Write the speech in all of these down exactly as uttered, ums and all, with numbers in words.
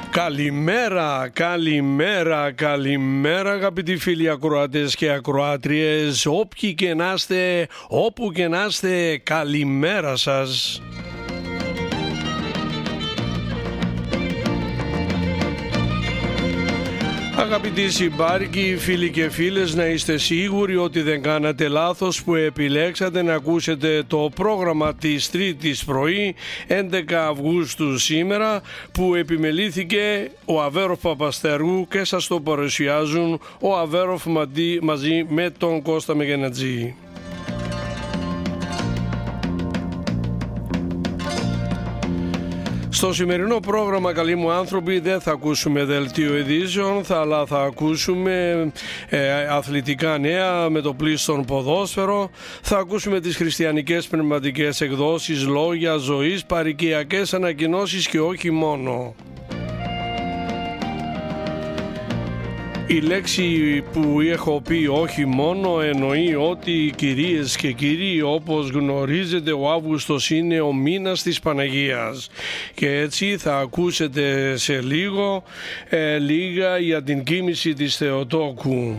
Καλημέρα, καλημέρα, καλημέρα αγαπητοί φίλοι ακροατές και ακροάτριες, όποιοι και να είστε, όπου και να είστε, καλημέρα σας. Αγαπητοί συμπάρκοι, φίλοι και φίλες, να είστε σίγουροι ότι δεν κάνατε λάθος που επιλέξατε να ακούσετε το πρόγραμμα της Τρίτης πρωί, έντεκα Αυγούστου σήμερα, που επιμελήθηκε ο Αβέροφ Παπαστεργού και σας το παρουσιάζουν ο Αβέροφ μαζί με τον Κώστα Μεγενατζή. Στο σημερινό πρόγραμμα, καλοί μου άνθρωποι, δεν θα ακούσουμε δελτίο ειδήσεων, αλλά θα ακούσουμε ε, αθλητικά νέα με το πλήστον ποδόσφαιρο, θα ακούσουμε τις χριστιανικές πνευματικές εκδόσεις, λόγια ζωής, παροικιακές ανακοινώσεις και όχι μόνο. Η λέξη που έχω πει όχι μόνο εννοεί ότι, κυρίες και κύριοι, όπως γνωρίζετε, ο Αύγουστος είναι ο μήνας της Παναγίας και έτσι θα ακούσετε σε λίγο ε, λίγα για την κοίμηση της Θεοτόκου.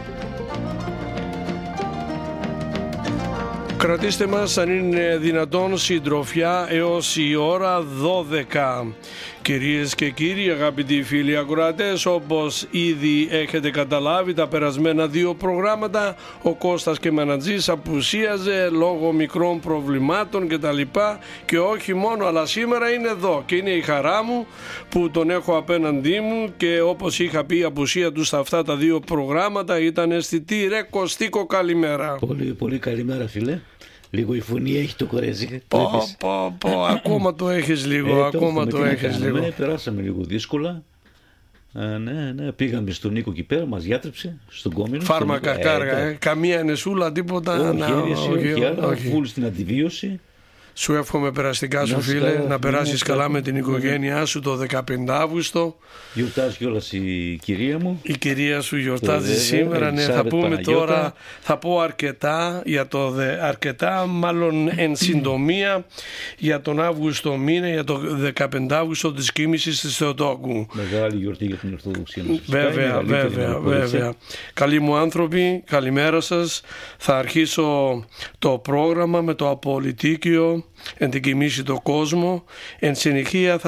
Κρατήστε μας αν είναι δυνατόν συντροφιά έως η ώρα δώδεκα. Κυρίες και κύριοι, αγαπητοί φίλοι ακροατές, όπως ήδη έχετε καταλάβει, τα περασμένα δύο προγράμματα ο Κώστας και Μανατζής απουσίαζε λόγω μικρών προβλημάτων και τα λοιπά, και όχι μόνο, αλλά σήμερα είναι εδώ και είναι η χαρά μου που τον έχω απέναντί μου, και όπως είχα πει, η απουσία του στα αυτά τα δύο προγράμματα ήταν αισθητή. Ρε Κωστίκο, καλημέρα. Πολύ πολύ καλημέρα, φίλε. Λίγο η φωνή έχει το κορέζι. Πω, πω, πω, ακόμα το έχεις λίγο, ε, ακόμα το, το έχεις λίγο. Ναι, περάσαμε λίγο δύσκολα. Ε, ναι, ναι, πήγαμε στον Νίκο εκεί πέρα, μας γιάτρεψε, στον Κόμινο. Φάρμακα, στον... κάργα, ε, ε, καμία ενεσούλα, τίποτα. Όχι, να, όχι, όχι, όχι, άρα, όχι. φουλ στην αντιβίωση. Σου εύχομαι περαστικά σου, να φίλε, καλά, να περάσεις καλά καλά με την οικογένειά σου το δεκαπέντε Αύγουστο. Γιορτάζει κιόλας η κυρία μου. Η κυρία σου γιορτάζει βέβαια, σήμερα, ναι, θα πούμε Παναγιώτα. τώρα, θα πω αρκετά για το δε, αρκετά μάλλον εν συντομία για τον Αύγουστο μήνα, για το δεκαπέντε Αύγουστο της κοίμησης της Θεοτόκου. Μεγάλη γιορτή για την Ορθοδοξία μας. Βέβαια, βέβαια, βέβαια. Καλοί μου άνθρωποι, καλημέρα σας. Θα αρχίσω το πρόγραμμα με το απολυτίκιο εν την κοιμήσει το κόσμο. Εν συνεχεία θα